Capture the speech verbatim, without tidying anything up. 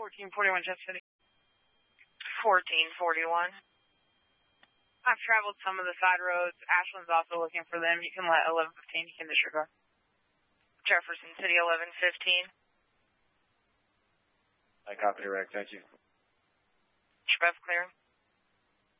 fourteen forty-one, Jeff City. fourteen forty-one. I've traveled some of the side roads. Ashland's also looking for them. You can let eleven fifteen, you can disregard. Jefferson City, eleven fifteen. I copy direct, thank you. Shbev clear.